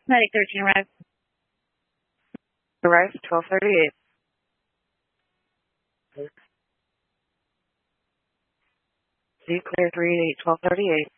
Medic 13 arrived. Arrived 1238. C clear 38, 1238.